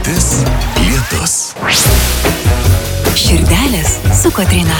Lietus. Širdelės su Kotryna.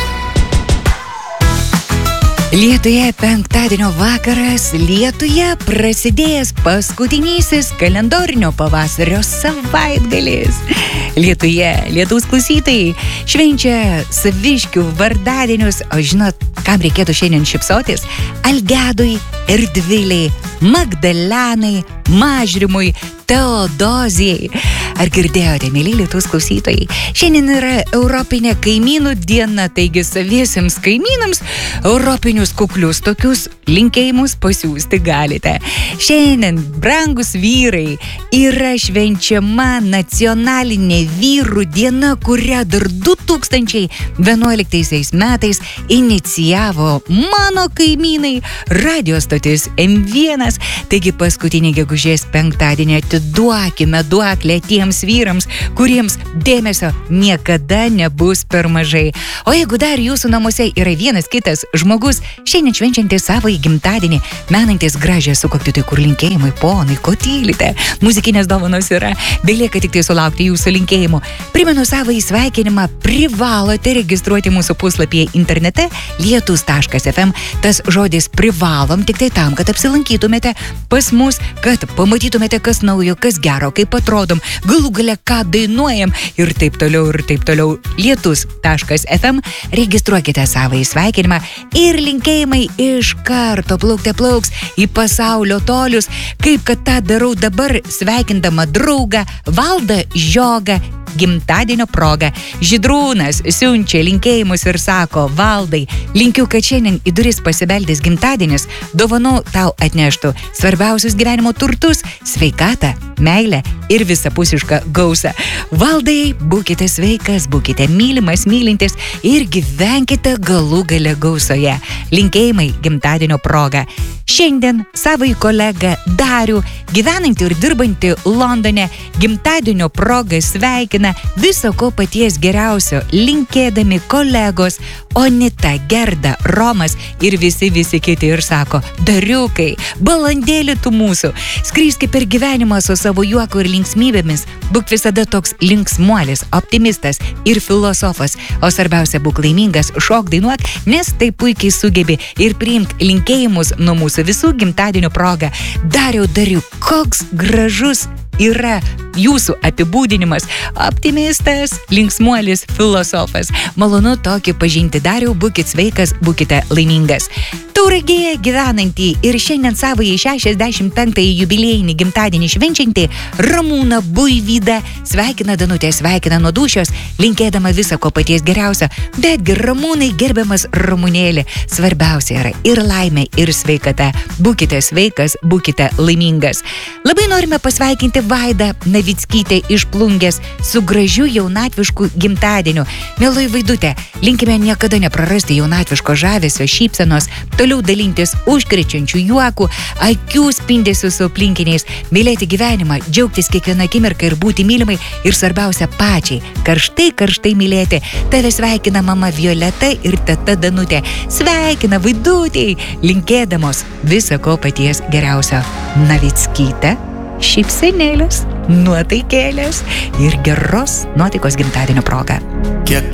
Lietuje penktadienio vakaras, Lietuje prasidėjęs paskutinysis kalendorinio pavasario savaitgalis. Lietuje lietaus klausytojai švenčia saviškių vardadienius, o žinot, kam reikėtų šiandien šypsotis? Algedui, Erdviliai, Magdalenai, Mažrimui, Teodozijai. Ar girdėjote, mėly lietaus klausytojai? Šiandien yra Europinė kaimynų diena, taigi saviesiems kaimynams europinius kuklius tokius linkėjimus pasiųsti galite. Šiandien, brangus vyrai, yra švenčiama nacionalinė vyrų diena, kurią dar 2011 metais inicijavo mano kaimynai radio stotis M1. Taigi paskutinį gegužės penktadienį atiduokime duoklę tiems vyrams, kuriems dėmesio niekada nebus per mažai. O jeigu dar jūsų namuose yra vienas kitas žmogus, šiandien švenčiantis savo gimtadienį, menantis gražią sukaktį, tai kur linkėjimai, ponai, ko tylite? Muzikinės dovanos yra, belieka tik tai sulaukti jūsų linkėjimų. Primenu savo įsveikinimą, privalote registruoti mūsų puslapyje internete lietus.fm. Tas žodis privalom tik tai tam, kad apsilankytumėte pas mus, kad pamatytumėte, kas naujo, kas gero, kaip atrodom, galų gale ką dainuojam ir taip toliau. Lietus.fm. Registruokite savo įsveikinimą ir linkėjimai iš karto plauks į pasaulio tolius, kaip kad tą darau dabar, sveikindama draugą Valdą Žiogą gimtadienio proga. Žydrūnas siunčia linkėjimus ir sako: Valdai, linkiu, kad šiandien į duris pasibeldęs gimtadienis dovanų tau atneštų svarbiausius gyvenimo turtus, sveikatą, meilę ir visapusišką gausą. Valdai, būkite sveikas, būkite mylimas, mylintis ir gyvenkite galų gale gausoje. Linkėjimai gimtadienio proga. Šiandien savai kolegą Darių, gyvenantį ir dirbantį Londone, gimtadienio proga sveikina viso ko paties geriausio, linkėdami kolegos Onita, Gerda, Romas ir visi kiti ir sako: Dariukai, balandėlį tu mūsų, skriski per gyvenimą su savo juoku ir linksmybėmis, būk visada toks linksmuolis, optimistas ir filosofas, o svarbiausia, būk laimingas, šok, dainuok, nes tai puikiai sugebi, ir priimk linkėjimus nuo mūsų visų gimtadienio proga. Dariau, koks gražus yra jūsų apibūdinimas: optimistas, linksmuolis, filosofas. Malonu tokį pažinti. Dariau, būkit sveikas, būkite laimingas. Tauragėje gyvenantį ir šiandien savąjį 65-ąjį jubiliejinį gimtadienį švenčiantį Ramūną Buivydą sveikina Danutė, sveikina nuo dūšios, linkėdama viso ko paties geriausio. Betgi, Ramūnai, gerbiamas Ramūnėlį, svarbiausia yra ir laimė, ir sveikata. Būkite sveikas, būkite laimingas. Labai norime pasveikinti Vaidą Navickytę iš Plungės su gražiu jaunatvišku gimtadieniu. Mieloji Vaidutė, linkime niekada neprarasti jaunatviško žavesio, šypsenos, toliau dalintis užkrečiančių juokų, akių spindesių su aplinkiniais, mylėti gyvenimą, džiaugtis kiekvieną akimirką ir būti mylimai, ir svarbiausia, pačiai karštai mylėti. Tave sveikina mama Violeta ir teta Danutė. Sveikina Vaidutei, linkėdamos viso ko paties geriausio. Navickytė, šypsenėlės, nuotaikėlės ir geros nuotaikos gimtadienio proga. Kiek